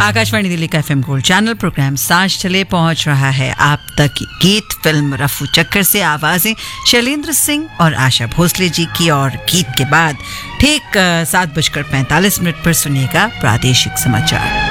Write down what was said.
आकाशवाणी दिल्ली का FM gold channel programme सांझ चले पहुंच रहा है आप तक गीत फिल्म रफू चक्कर से आवाजें शैलेंद्र सिंह और आशा भोसले जी की, और गीत के बाद ठीक 7:45 पर सुनिएगा प्रादेशिक समाचार।